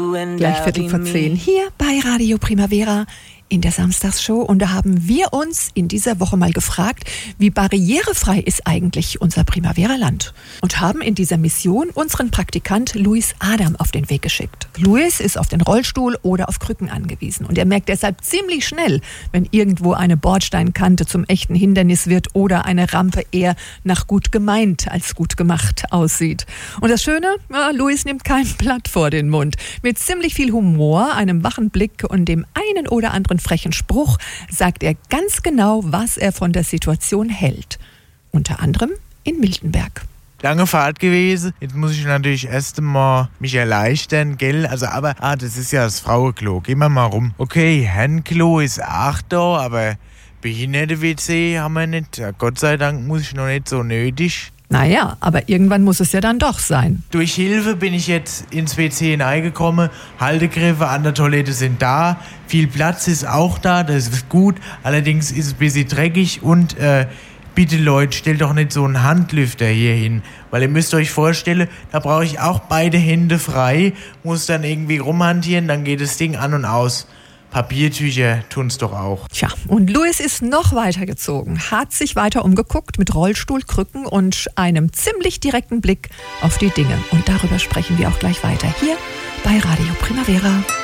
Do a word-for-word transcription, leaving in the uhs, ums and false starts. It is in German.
Gleich Viertel vor zehn hier bei Radio Primavera in der Samstagsshow. Und da haben wir uns in dieser Woche mal gefragt, wie barrierefrei ist eigentlich unser Primavera-Land? Und haben in dieser Mission unseren Praktikant Luis Adam auf den Weg geschickt. Luis ist auf den Rollstuhl oder auf Krücken angewiesen. Und er merkt deshalb ziemlich schnell, wenn irgendwo eine Bordsteinkante zum echten Hindernis wird oder eine Rampe eher nach gut gemeint als gut gemacht aussieht. Und das Schöne, ja, Luis nimmt kein Blatt vor den Mund. Mit ziemlich viel Humor, einem wachen Blick und dem einen oder anderen frechen Spruch sagt er ganz genau, was er von der Situation hält. Unter anderem in Miltenberg. Lange Fahrt gewesen. Jetzt muss ich natürlich erst einmal mich erleichtern, gell? Also, aber, ah, das ist ja das Frauenklo. Gehen wir mal rum. Okay, Herrenklo ist auch da, aber Behinderte-W C haben wir nicht. Ja, Gott sei Dank muss ich noch nicht so nötig. Naja, aber irgendwann muss es ja dann doch sein. Durch Hilfe bin ich jetzt ins W C hineingekommen. Haltegriffe an der Toilette sind da. Viel Platz ist auch da, das ist gut. Allerdings ist es ein bisschen dreckig und äh, bitte Leute, stellt doch nicht so einen Handlüfter hier hin. Weil ihr müsst euch vorstellen, da brauche ich auch beide Hände frei, muss dann irgendwie rumhantieren, dann geht das Ding an und aus. Papiertücher tun's doch auch. Tja, und Luis ist noch weitergezogen, hat sich weiter umgeguckt mit Rollstuhl, Krücken und einem ziemlich direkten Blick auf die Dinge. Und darüber sprechen wir auch gleich weiter hier bei Radio Primavera.